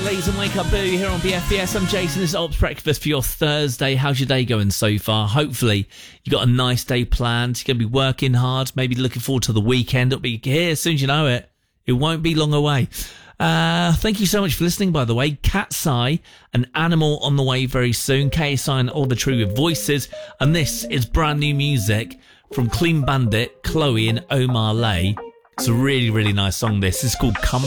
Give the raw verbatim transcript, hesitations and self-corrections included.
Ladies and Wake Up Boo here on B F B S. I'm Jason. This is Ops Breakfast for your Thursday. How's your day going so far? Hopefully you got a nice day planned. You're going to be working hard, maybe looking forward to the weekend. It'll be here as soon as you know it. It won't be long away. Uh, thank you so much for listening, by the way. Cat's Eye, an animal on the way very soon. K S I and All the Tree with Voices. And this is brand new music from Clean Bandit, Chloe and Omar Lay. It's a really, really nice song, this. It's called Come